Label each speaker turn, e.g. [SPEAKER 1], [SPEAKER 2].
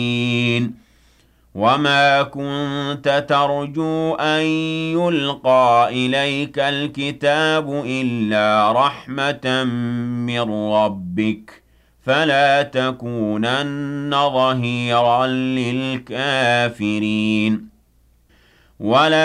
[SPEAKER 1] وَمَا كُنتَ تَرْجُو أَن يُلْقَىٰ إِلَيْكَ الْكِتَابُ إِلَّا رَحْمَةً مِّن رَّبِّكَ فَلَا تَكُونَنَّ ظَهِيرًا لِّلْكَافِرِينَ